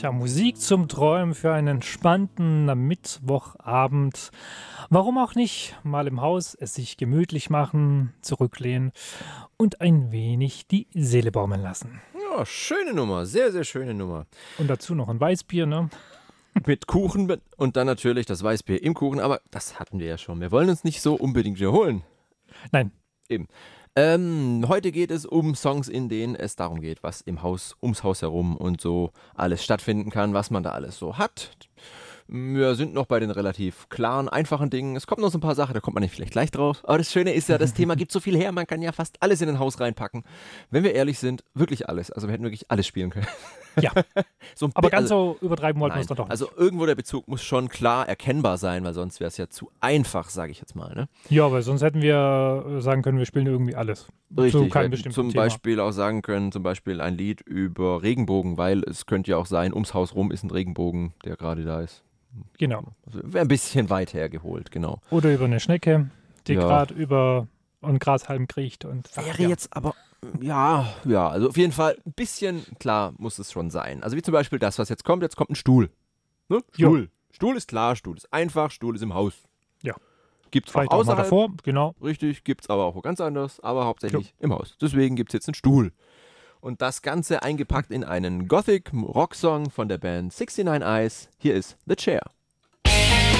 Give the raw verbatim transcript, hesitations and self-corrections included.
Tja, Musik zum Träumen für einen entspannten Mittwochabend. Warum auch nicht? Mal im Haus es sich gemütlich machen, zurücklehnen und ein wenig die Seele baumeln lassen. Ja, schöne Nummer, sehr, sehr schöne Nummer. Und dazu noch ein Weißbier, ne? Mit Kuchen mit- und dann natürlich das Weißbier im Kuchen, aber das hatten wir ja schon. Wir wollen uns nicht so unbedingt wiederholen. Nein, Eben. Ähm, heute geht es um Songs, in denen es darum geht, was im Haus, ums Haus herum und so alles stattfinden kann, was man da alles so hat. Wir sind noch bei den relativ klaren, einfachen Dingen. Es kommt noch so ein paar Sachen, da kommt man nicht vielleicht gleich drauf. Aber das Schöne ist ja, das Thema gibt so viel her, man kann ja fast alles in ein Haus reinpacken. Wenn wir ehrlich sind, wirklich alles. Also wir hätten wirklich alles spielen können. ja. So ein Aber bi- ganz also, so übertreiben wollten wir Nein, es doch nicht. also irgendwo der Bezug muss schon klar erkennbar sein, weil sonst wäre es ja zu einfach, sage ich jetzt mal. Ne? Ja, aber sonst hätten wir äh, sagen können, wir spielen irgendwie alles. Richtig, Zu wir keinem hätten bestimmten zum Thema. Beispiel auch sagen können, zum Beispiel ein Lied über Regenbogen, weil es könnte ja auch sein, ums Haus rum ist ein Regenbogen, der gerade da ist. Genau. Also wäre ein bisschen weit hergeholt, genau. Oder über eine Schnecke, die Ja. gerade über einen Grashalm kriecht. Und, ach, Wäre ja. jetzt aber, ja, ja, also auf jeden Fall ein bisschen klar muss es schon sein. Also wie zum Beispiel das, was jetzt kommt, jetzt kommt ein Stuhl. Ne? Ja. Stuhl. Stuhl ist klar, Stuhl ist einfach, Stuhl ist im Haus. Ja. Gibt's auch Vielleicht auch mal außerhalb. davor, genau. Richtig, gibt's aber auch wo ganz anders, aber hauptsächlich im Haus. Deswegen gibt's jetzt einen Stuhl. Und das Ganze eingepackt in einen Gothic-Rock-Song von der Band sixty-nine Eyes. Hier ist The Chair.